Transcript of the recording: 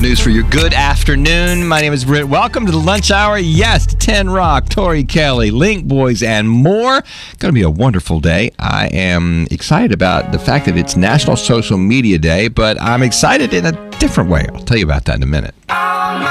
news for your good afternoon. My name is Britt. Welcome to the lunch hour. Yes, 10 Rock, Tori Kelly, Link Boys, and more. Going to be a wonderful day. I am excited about the fact that it's National Social Media Day, but I'm excited in a different way. I'll tell you about that in a minute.